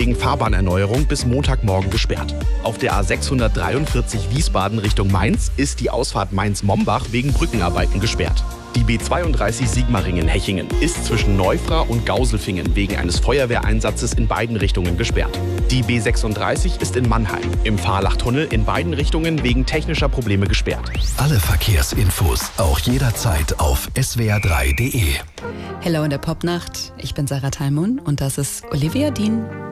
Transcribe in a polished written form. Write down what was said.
wegen Fahrbahnerneuerung bis Montagmorgen gesperrt. Auf der A643 Wiesbaden Richtung Mainz ist die Ausfahrt Mainz-Mombach wegen Brückenarbeiten gesperrt. Die B32 Sigmaringen-Hechingen ist zwischen Neufra und Gauselfingen wegen eines Feuerwehreinsatzes in beiden Richtungen gesperrt. Die B36 ist in Mannheim im Fahrlachtunnel in beiden Richtungen wegen technischer Probleme gesperrt. Alle Verkehrsinfos auch jederzeit auf swr3.de. Hello in der Popnacht. Ich bin Sarah Thalmund und das ist Olivia Dean.